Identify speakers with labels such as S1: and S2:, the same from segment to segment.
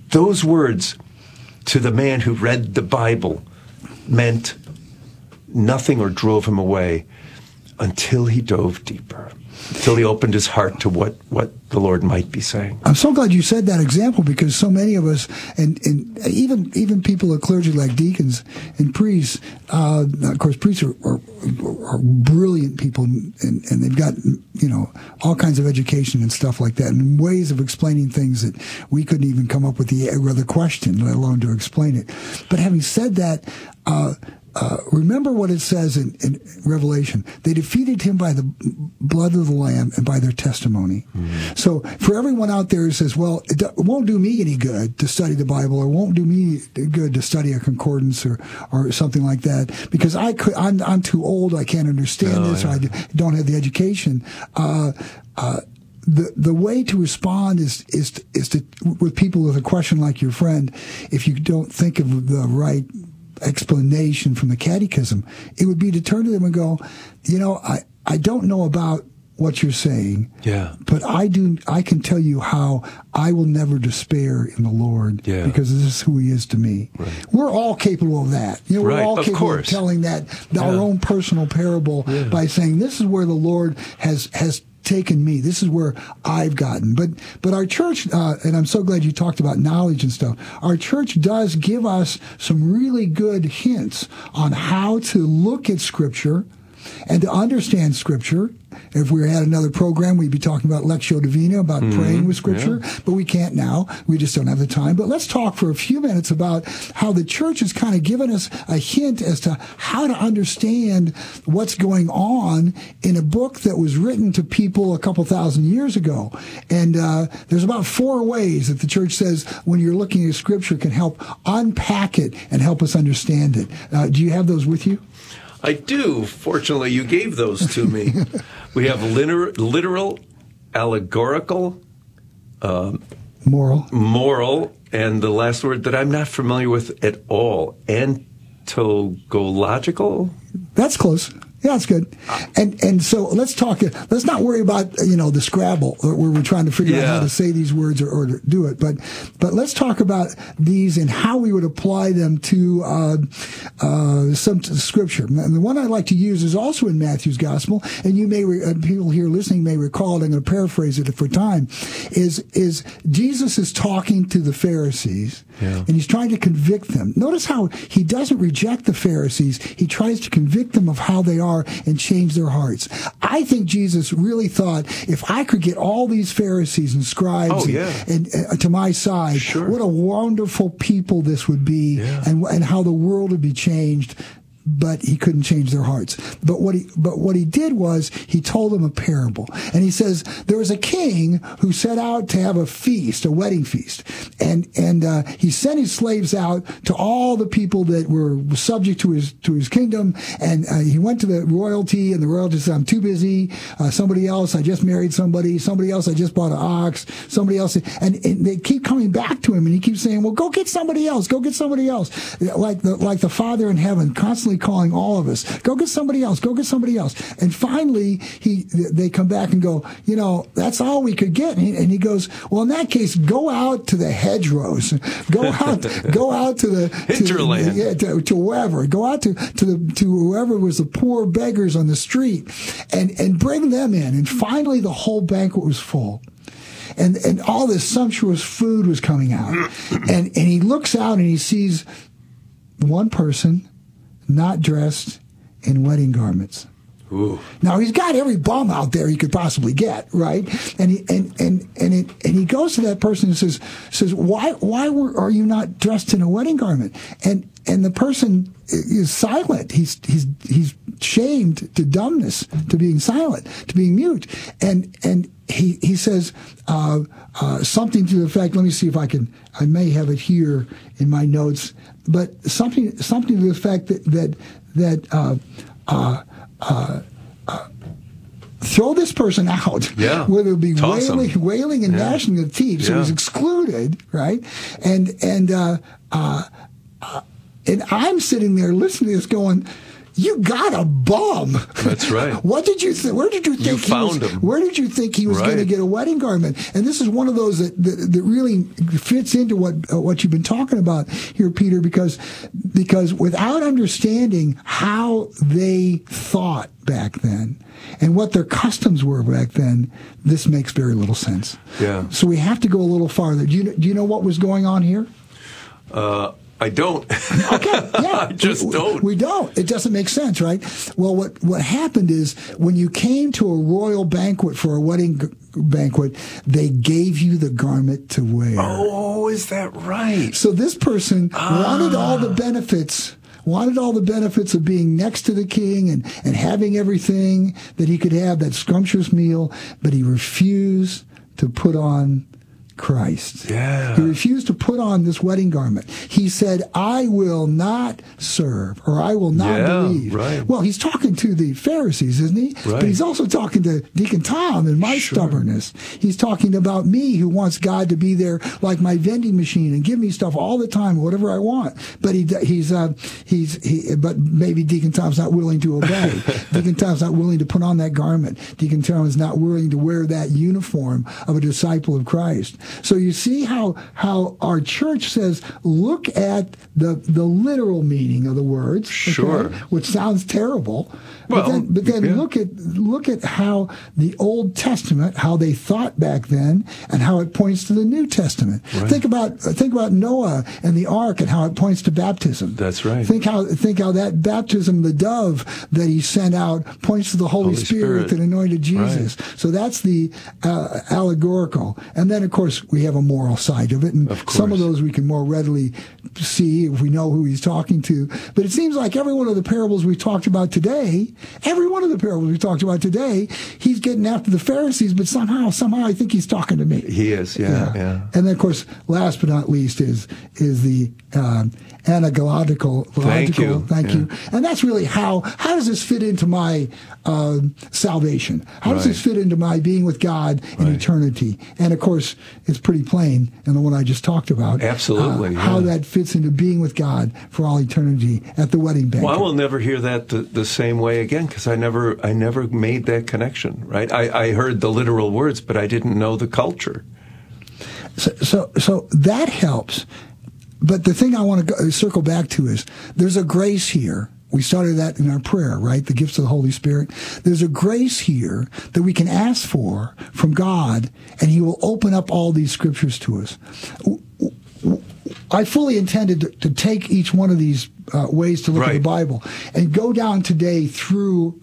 S1: those words to the man who read the Bible meant nothing or drove him away until he dove deeper, until he opened his heart to what the Lord might be saying.
S2: I'm so glad you said that example, because so many of us, and even people at clergy like deacons and priests, of course, priests are brilliant people, and they've got, all kinds of education and stuff like that, and ways of explaining things that we couldn't even come up with the question, let alone to explain it. But having said that, remember what it says in Revelation. They defeated him by the blood of the Lamb and by their testimony. Mm-hmm. So for everyone out there who says, well, it won't do me any good to study the Bible, or won't do me good to study a concordance or something like that, because I'm too old, I can't understand this, or I don't have the education. The way to respond is to, with people with a question like your friend, if you don't think of the right explanation from the catechism, it would be to turn to them and go, I don't know about what you're saying, but I can tell you how I will never despair in the Lord, because this is who he is to me. Right. We're all capable of that. We're all capable of telling our own personal parable by saying, this is where the Lord has taken me. This is where I've gotten. But our church, and I'm so glad you talked about knowledge and stuff, our church does give us some really good hints on how to look at Scripture and to understand Scripture. If we had another program, we'd be talking about Lectio Divina, about praying with Scripture, but we can't now. We just don't have the time. But let's talk for a few minutes about how the church has kind of given us a hint as to how to understand what's going on in a book that was written to people a couple thousand years ago. And there's about 4 ways that the church says when you're looking at Scripture can help unpack it and help us understand it. Do you have those with you?
S1: I do. Fortunately, you gave those to me. We have literal, allegorical, moral, and the last word that I'm not familiar with at all, antological.
S2: That's close. Yeah, that's good. And so let's talk. Let's not worry about the Scrabble where we're trying to figure out how to say these words or to do it. But let's talk about these and how we would apply them to some Scripture. And the one I like to use is also in Matthew's Gospel, and you may people here listening may recall it. I'm going to paraphrase it for time. Is Jesus is talking to the Pharisees, and he's trying to convict them. Notice how he doesn't reject the Pharisees. He tries to convict them of how they are and change their hearts. I think Jesus really thought, if I could get all these Pharisees and scribes and to my side, what a wonderful people this would be, and how the world would be changed. But he couldn't change their hearts. But what he did was he told them a parable, and he says there was a king who set out to have a feast, a wedding feast, and he sent his slaves out to all the people that were subject to his kingdom, and he went to the royalty, and the royalty said, "I'm too busy. Somebody else, I just married somebody. Somebody else, I just bought an ox. Somebody else," and they keep coming back to him, and he keeps saying, "Well, go get somebody else. Go get somebody else." Like the Father in heaven constantly calling all of us, go get somebody else, go get somebody else. And finally, they come back and go, that's all we could get. And he goes, well, in that case, go out to the hedgerows, go out to the hinterland, to wherever, go out to whoever was the poor beggars on the street, and bring them in. And finally, the whole banquet was full. And all this sumptuous food was coming out. And he looks out and he sees one person not dressed in wedding garments.
S1: Ooh.
S2: Now he's got every bum out there he could possibly get, right? And he goes to that person and says, why are you not dressed in a wedding garment? And the person is silent. He's shamed to dumbness, to being silent, to being mute. And he says something to the effect. Let me see if I may have it here in my notes. But something to the effect that throw this person out, where there'll be wailing and gnashing of teeth. So he's excluded, right? And I'm sitting there listening to this, going, You got a bum.
S1: That's right.
S2: What did you think? Where did you think
S1: You found him.
S2: Where did you think he was going to get a wedding garment? And this is one of those that really fits into what you've been talking about here, Peter, because without understanding how they thought back then and what their customs were back then, this makes very little sense.
S1: Yeah.
S2: So we have to go a little farther. Do you know what was going on here?
S1: I don't.
S2: Okay, yeah.
S1: I just don't.
S2: We don't. It doesn't make sense, right? Well, what happened is when you came to a royal banquet for a wedding banquet, they gave you the garment to wear.
S1: Oh, is that right?
S2: So this person wanted all the benefits. Wanted all the benefits of being next to the king and having everything that he could have, that scrumptious meal, but he refused to put on Christ.
S1: Yeah.
S2: He refused to put on this wedding garment. He said, I will not serve, or I will not believe.
S1: Right.
S2: Well, he's talking to the Pharisees, isn't he?
S1: Right.
S2: But he's also talking to Deacon Tom and my stubbornness. He's talking about me, who wants God to be there like my vending machine and give me stuff all the time, whatever I want. But but maybe Deacon Tom's not willing to obey. Deacon Tom's not willing to put on that garment. Deacon Tom is not willing to wear that uniform of a disciple of Christ. So you see how our church says, look at the literal meaning of the words,
S1: sure,
S2: which sounds terrible.
S1: Well,
S2: but then look at how the Old Testament, how they thought back then, and how it points to the New Testament.
S1: Right.
S2: Think about Noah and the ark and how it points to baptism.
S1: That's right.
S2: Think how that baptism, the dove that he sent out, points to the Holy Spirit that anointed Jesus. Right. So that's the allegorical. And then, of course, we have a moral side of it, and some of those we can more readily see if we know who he's talking to. But it seems like every one of the parables we talked about today, he's getting after the Pharisees, but somehow I think he's talking to me.
S1: He is, yeah.
S2: And then, of course, last but not least is the anaglogical.
S1: Thank you.
S2: And that's really how does this fit into my salvation? How does this fit into my being with God in eternity? And of course, it's pretty plain in the one I just talked about.
S1: Absolutely.
S2: How that fits into being with God for all eternity at the wedding banquet.
S1: Well, I will never hear that the same way again, because I never made that connection, right? I heard the literal words, but I didn't know the culture.
S2: So that helps. But the thing I want to circle back to is there's a grace here. We started that in our prayer, right? The gifts of the Holy Spirit. There's a grace here that we can ask for from God, and He will open up all these scriptures to us. I fully intended to take each one of these ways to look at the Bible and go down today through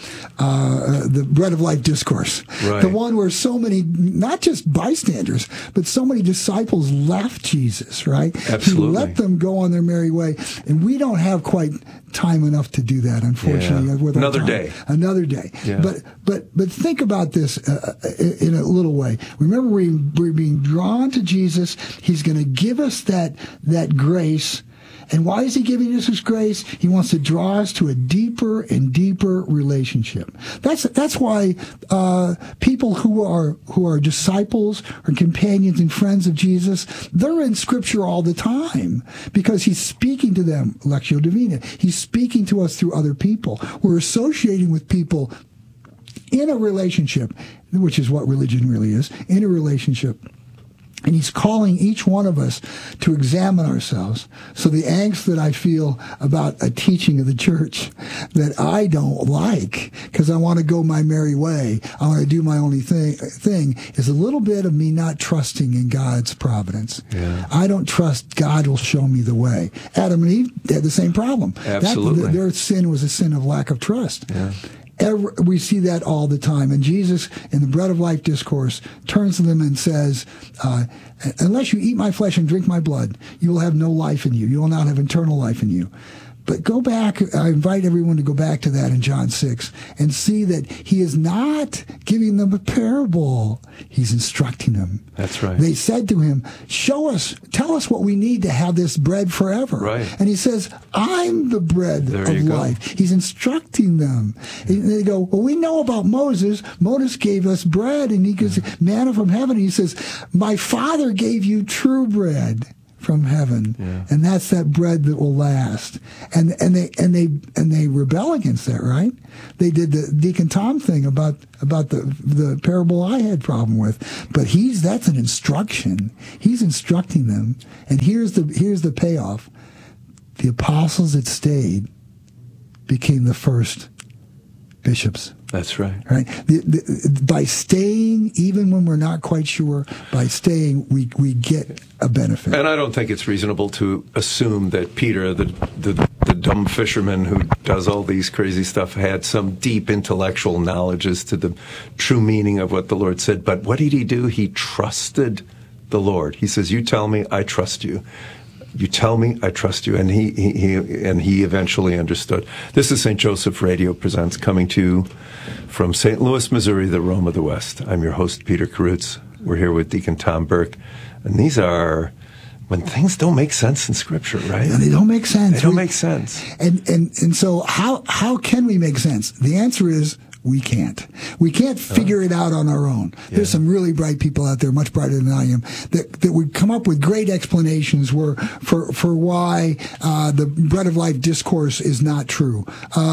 S2: the Bread of Life discourse.
S1: Right.
S2: The one where so many, not just bystanders, but so many disciples left Jesus, right?
S1: Absolutely.
S2: He let them go on their merry way. And we don't have quite time enough to do that, unfortunately.
S1: Yeah.
S2: With
S1: Another day.
S2: Another day.
S1: Yeah.
S2: But think about this in a little way. Remember, we're being drawn to Jesus. He's going to give us that grace. And why is He giving us His grace? He wants to draw us to a deeper and deeper relationship. That's why people who are disciples or companions and friends of Jesus, they're in Scripture all the time because He's speaking to them, Lectio Divina. He's speaking to us through other people. We're associating with people in a relationship, which is what religion really is, in a relationship. And He's calling each one of us to examine ourselves. So the angst that I feel about a teaching of the church that I don't like, because I want to go my merry way, I want to do my only thing, is a little bit of me not trusting in God's providence.
S1: Yeah.
S2: I don't trust God will show me the way. Adam and Eve had the same problem.
S1: Absolutely.
S2: Their sin was a sin of lack of trust.
S1: Yeah.
S2: We see that all the time. And Jesus, in the Bread of Life discourse, turns to them and says, unless you eat my flesh and drink my blood, you will have no life in you. You will not have eternal life in you. But go back, I invite everyone to go back to that in John 6 and see that He is not giving them a parable. He's instructing them.
S1: That's right.
S2: They said to Him, tell us what we need to have this bread forever.
S1: Right.
S2: And He says, I'm the bread of life. He's instructing them. And they go, well, we know about Moses. Moses gave us bread and he gives manna from heaven. And He says, my Father gave you true bread from heaven, and that's that bread that will last. And they rebel against that, right? They did the Deacon Tom thing about the parable I had problem with, but that's an instruction. He's instructing them, and here's the payoff: the apostles that stayed became the first bishops.
S1: That's right.
S2: Right. By staying, even when we're not quite sure, by staying, we get a benefit.
S1: And I don't think it's reasonable to assume that Peter, the dumb fisherman who does all these crazy stuff, had some deep intellectual knowledge as to the true meaning of what the Lord said. But what did he do? He trusted the Lord. He says, "You tell me, I trust you. You tell me, I trust you." And he eventually understood. This is St. Joseph Radio Presents, coming to you from St. Louis, Missouri, the Rome of the West. I'm your host, Peter Karutz. We're here with Deacon Tom Burke. And these are when things don't make sense in Scripture, right?
S2: And they don't make sense.
S1: They don't make sense.
S2: And so how can we make sense? The answer is we can't. We can't figure it out on our own. Yeah. There's some really bright people out there, much brighter than I am, that would come up with great explanations for why the bread of life discourse is not true.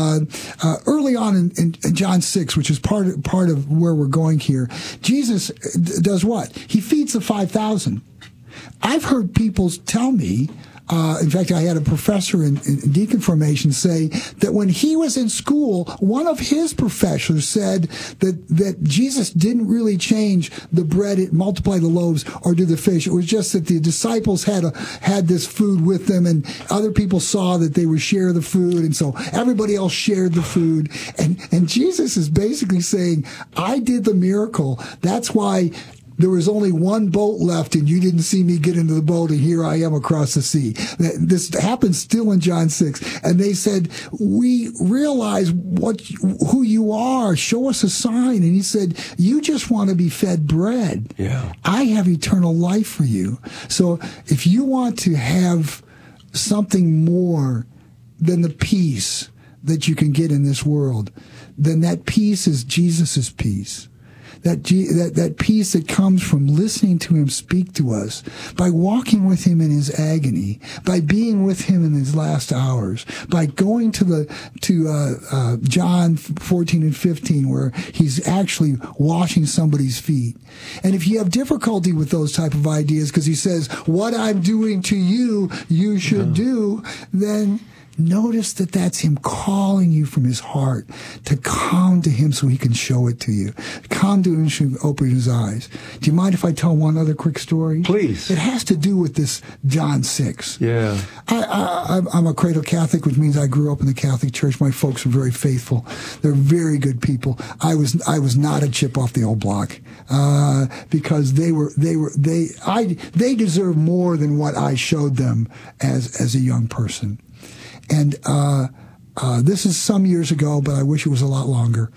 S2: Early on in John 6, which is part of where we're going here, Jesus does what? He feeds the 5,000. I've heard people tell me, in fact, I had a professor in deacon formation say that when he was in school, one of his professors said that Jesus didn't really change the bread, multiply the loaves, or do the fish. It was just that the disciples had this food with them, and other people saw that they would share the food, and so everybody else shared the food. And Jesus is basically saying, I did the miracle. That's why there was only one boat left, and you didn't see me get into the boat, and here I am across the sea. This happens still in John 6. And they said, we realize who you are. Show us a sign. And he said, you just want to be fed bread.
S1: Yeah.
S2: I have eternal life for you. So if you want to have something more than the peace that you can get in this world, then that peace is Jesus's peace. That peace that comes from listening to him speak to us, by walking with him in his agony, by being with him in his last hours, by going to John 14 and 15, where he's actually washing somebody's feet. And if you have difficulty with those type of ideas, because he says, what I'm doing to you, you should do, then notice that that's him calling you from his heart to come to him so he can show it to you. Come to him and open his eyes. Do you mind if I tell one other quick story?
S1: Please.
S2: It has to do with this John 6.
S1: Yeah.
S2: I'm a cradle Catholic, which means I grew up in the Catholic Church. My folks were very faithful. They're very good people. I was not a chip off the old block, because they deserve more than what I showed them as a young person. And this is some years ago, but I wish it was a lot longer.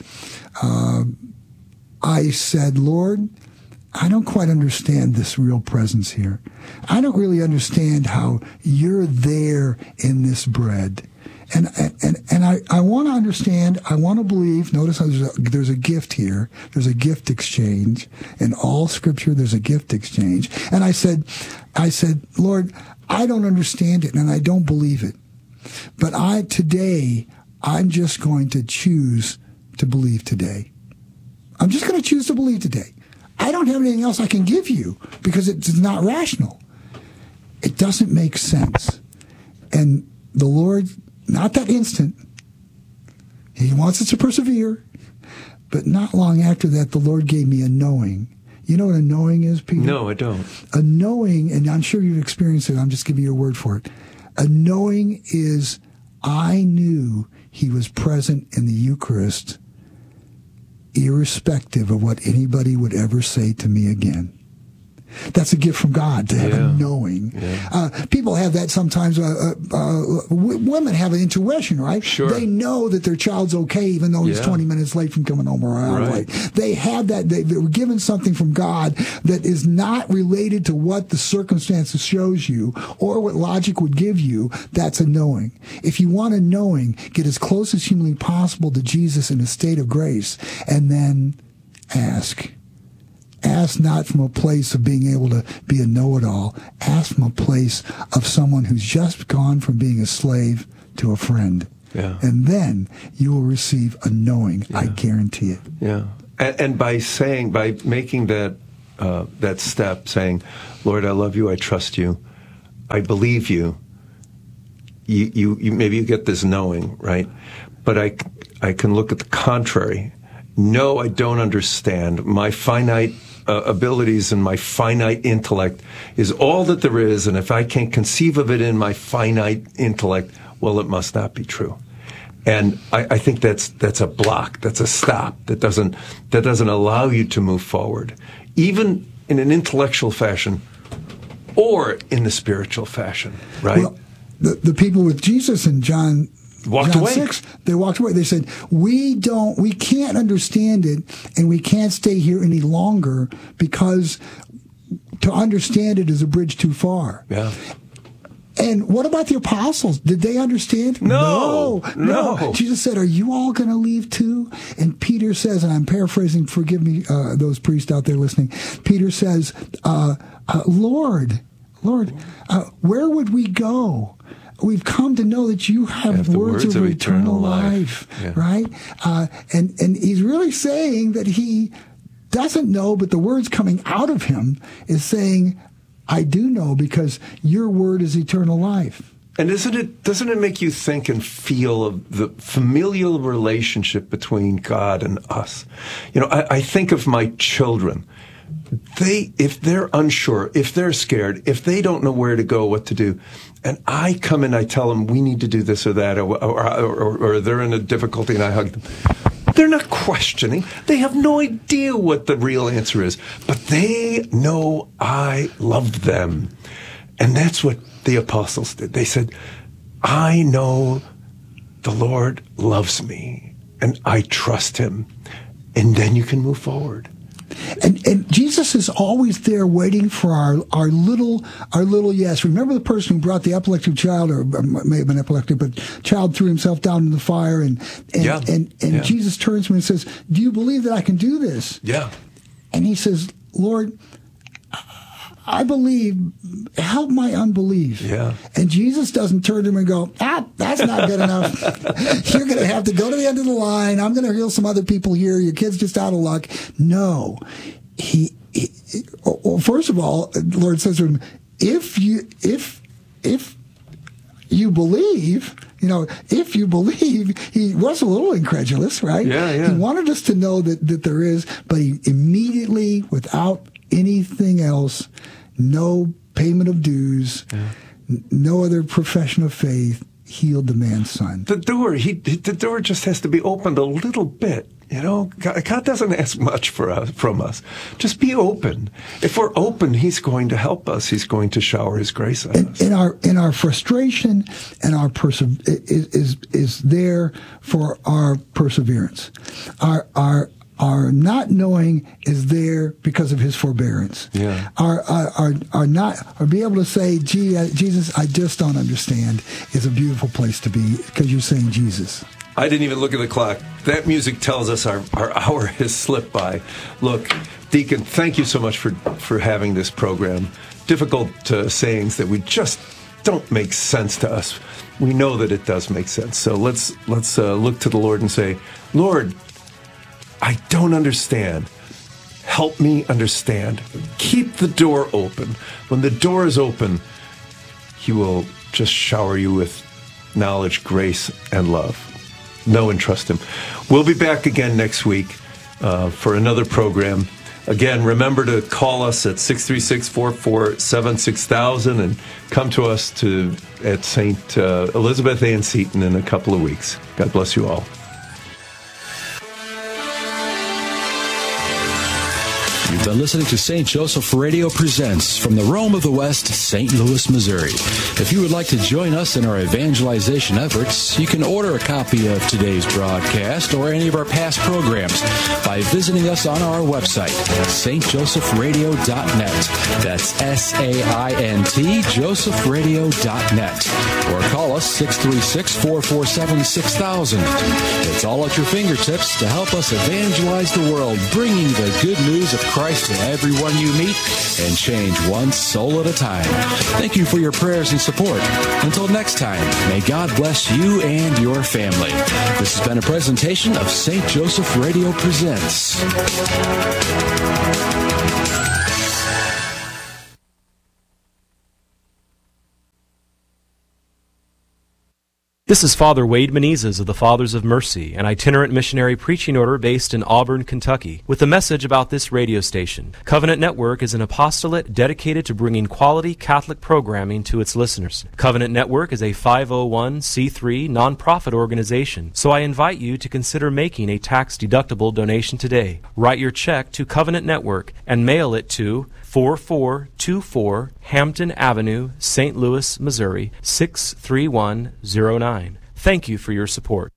S2: I said, Lord, I don't quite understand this real presence here. I don't really understand how you're there in this bread. And I want to understand, I want to believe. Notice how there's a gift here. There's a gift exchange. In all Scripture, there's a gift exchange. And I said, Lord, I don't understand it, and I don't believe it. But today, I'm just going to choose to believe today. I'm just going to choose to believe today. I don't have anything else I can give you because it's not rational. It doesn't make sense. And the Lord, not that instant, he wants us to persevere. But not long after that, the Lord gave me a knowing. You know what a knowing is, Peter?
S1: No, I don't.
S2: A knowing, and I'm sure you've experienced it, I'm just giving you a word for it. A knowing is, I knew he was present in the Eucharist, irrespective of what anybody would ever say to me again. That's a gift from God, to have a knowing. Yeah. People have that sometimes. Women have an intuition, right?
S1: Sure.
S2: They know that their child's okay, even though he's 20 minutes late from coming home or an hour late. They have that. They were given something from God that is not related to what the circumstances shows you or what logic would give you. That's a knowing. If you want a knowing, get as close as humanly possible to Jesus in a state of grace, and then ask. ask not from a place of being able to be a know-it-all. Ask from a place of someone who's just gone from being a slave to a friend.
S1: Yeah.
S2: And then you will receive a knowing.
S1: Yeah.
S2: I guarantee it.
S1: Yeah. And by making that step, saying, Lord, I love you, I trust you, I believe you, you maybe you get this knowing, right? But I can look at the contrary. No, I don't understand. My finite abilities and my finite intellect is all that there is, and if I can't conceive of it in my finite intellect, well, it must not be true. And I think that's a block, that's a stop, that doesn't allow you to move forward, even in an intellectual fashion or in the spiritual fashion, right?
S2: Well, the people with Jesus in John
S1: walked away.
S2: 6, they walked away. They said, we can't understand it, and we can't stay here any longer because to understand it is a bridge too far.
S1: Yeah.
S2: And what about the apostles? Did they understand?
S1: No.
S2: Jesus said, are you all going to leave too? And Peter says, and I'm paraphrasing, forgive me, those priests out there listening. Peter says, Lord, where would we go? We've come to know that you have words of eternal life.
S1: Yeah.
S2: Right? And he's really saying that he doesn't know, but the words coming out of him is saying, I do know because your word is eternal life.
S1: And doesn't it make you think and feel of the familial relationship between God and us? You know, I think of my children. If they're unsure, if they're scared, if they don't know where to go, what to do, and I come and I tell them we need to do this or that, or they're in a difficulty and I hug them, they're not questioning. They have no idea what the real answer is, but they know I love them. And that's what the apostles did. They said, I know the Lord loves me and I trust him. And then you can move forward.
S2: And Jesus is always there waiting for our little yes. Remember the person who brought the epileptic child, or may have been epileptic, but child threw himself down in the fire, and Jesus turns to him and says, do you believe that I can do this?
S1: Yeah.
S2: And he says, Lord, I believe, help my unbelief.
S1: Yeah.
S2: And Jesus doesn't turn to him and go, that's not good enough. You're going to have to go to the end of the line. I'm going to heal some other people here. Your kid's just out of luck. No. First of all, the Lord says to him, if you believe, if you believe, he was a little incredulous, right?
S1: Yeah.
S2: He wanted us to know that there is, but he immediately, without anything else, no payment of dues, no other profession of faith, healed the man's son.
S1: The door just has to be opened a little bit. God doesn't ask much from us. Just be open. If we're open, he's going to help us. He's going to shower his grace on us.
S2: In our frustration and our is there for our perseverance. Our not knowing is there because of his forbearance.
S1: Yeah.
S2: Our be able to say, Jesus, I just don't understand, is a beautiful place to be because you're saying Jesus.
S1: I didn't even look at the clock. That music tells us our hour has slipped by. Look, Deacon, thank you so much for having this program. Difficult sayings that we just don't make sense to us. We know that it does make sense. So let's look to the Lord and say, Lord, I don't understand. Help me understand. Keep the door open. When the door is open, he will just shower you with knowledge, grace, and love. Know and trust him. We'll be back again next week for another program. Again, remember to call us at 636-447-6000 and come to us at St. Elizabeth Ann Seton in a couple of weeks. God bless you all.
S3: You've been listening to St. Joseph Radio Presents from the Rome of the West, St. Louis, Missouri. If you would like to join us in our evangelization efforts, you can order a copy of today's broadcast or any of our past programs by visiting us on our website at stjosephradio.net. That's SAINT, josephradio.net. Or call us 636-447-6000. It's all at your fingertips to help us evangelize the world, bringing the good news of Christ to everyone you meet and change one soul at a time. Thank you for your prayers and support. Until next time, may God bless you and your family. This has been a presentation of St. Joseph Radio Presents.
S4: This is Father Wade Menezes of the Fathers of Mercy, an itinerant missionary preaching order based in Auburn, Kentucky, with a message about this radio station. Covenant Network is an apostolate dedicated to bringing quality Catholic programming to its listeners. Covenant Network is a 501c3 nonprofit organization, so I invite you to consider making a tax-deductible donation today. Write your check to Covenant Network and mail it to 4424 Hampton Avenue, St. Louis, Missouri 63109. Thank you for your support.